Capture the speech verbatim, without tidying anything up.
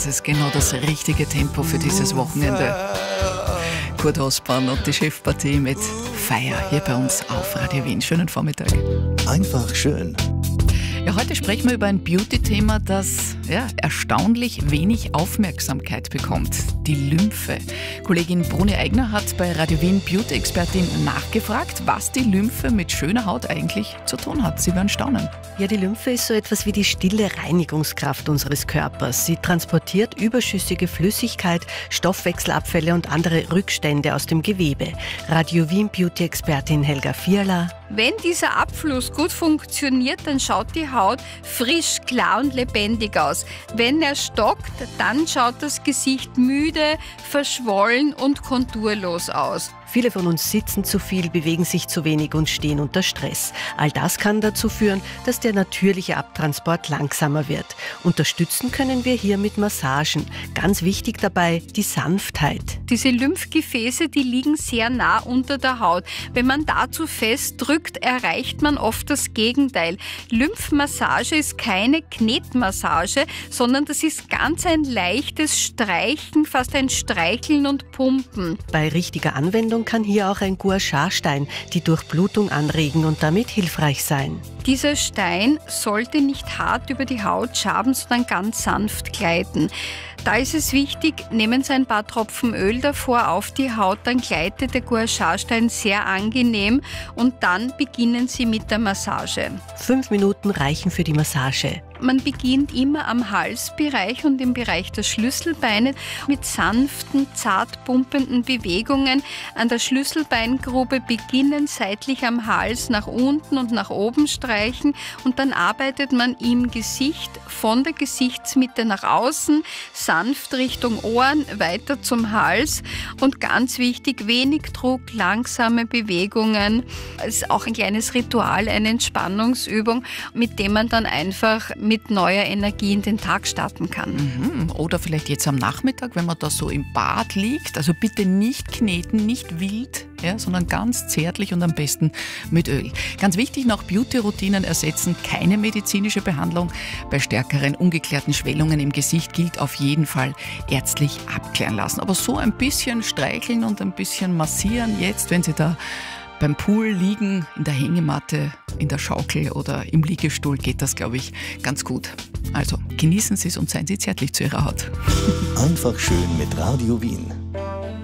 Das ist genau das richtige Tempo für dieses Wochenende. Kurt Hosborn und die Chefpartie mit Feier hier bei uns auf Radio Wien. Schönen Vormittag. Einfach schön. Ja, heute sprechen wir über ein Beauty-Thema, das ja, erstaunlich wenig Aufmerksamkeit bekommt. Die Lymphe. Kollegin Bruni Eigner hat bei Radio Wien Beauty-Expertin nachgefragt, was die Lymphe mit schöner Haut eigentlich zu tun hat. Sie werden staunen. Ja, die Lymphe ist so etwas wie die stille Reinigungskraft unseres Körpers. Sie transportiert überschüssige Flüssigkeit, Stoffwechselabfälle und andere Rückstände aus dem Gewebe. Radio Wien Beauty-Expertin Helga Fiala. Wenn dieser Abfluss gut funktioniert, dann schaut die Haut frisch, klar und lebendig aus. Wenn er stockt, dann schaut das Gesicht müde, verschwollen und konturlos aus. Viele von uns sitzen zu viel, bewegen sich zu wenig und stehen unter Stress. All das kann dazu führen, dass der natürliche Abtransport langsamer wird. Unterstützen können wir hier mit Massagen. Ganz wichtig dabei die Sanftheit. Diese Lymphgefäße, die liegen sehr nah unter der Haut. Wenn man da zu fest drückt, erreicht man oft das Gegenteil. Lymphmassage ist keine Knetmassage, sondern das ist ganz ein leichtes Streichen, fast ein Streicheln und Pumpen. Bei richtiger Anwendung kann hier auch ein Gua Sha-Stein die Durchblutung anregen und damit hilfreich sein. Dieser Stein sollte nicht hart über die Haut schaben, sondern ganz sanft gleiten. Da ist es wichtig, nehmen Sie ein paar Tropfen Öl davor auf die Haut, dann gleitet der Gua Sha-Stein sehr angenehm und dann beginnen Sie mit der Massage. Fünf Minuten reichen für die Massage. Man beginnt immer am Halsbereich und im Bereich der Schlüsselbeine mit sanften, zart pumpenden Bewegungen. An der Schlüsselbeingrube beginnen, seitlich am Hals nach unten und nach oben streichen und dann arbeitet man im Gesicht von der Gesichtsmitte nach außen, sanft Richtung Ohren, weiter zum Hals und ganz wichtig, wenig Druck, langsame Bewegungen. Es ist auch ein kleines Ritual, eine Entspannungsübung, mit dem man dann einfach mit neuer Energie in den Tag starten kann. Mhm. Oder vielleicht jetzt am Nachmittag, wenn man da so im Bad liegt. Also bitte nicht kneten, nicht wild, ja, sondern ganz zärtlich und am besten mit Öl. Ganz wichtig, nach Beauty-Routinen ersetzen keine medizinische Behandlung. Bei stärkeren ungeklärten Schwellungen im Gesicht gilt auf jeden Fall ärztlich abklären lassen. Aber so ein bisschen streicheln und ein bisschen massieren jetzt, wenn Sie da beim Pool liegen, in der Hängematte, in der Schaukel oder im Liegestuhl, geht das, glaube ich, ganz gut. Also genießen Sie es und seien Sie zärtlich zu Ihrer Haut. Einfach schön mit Radio Wien.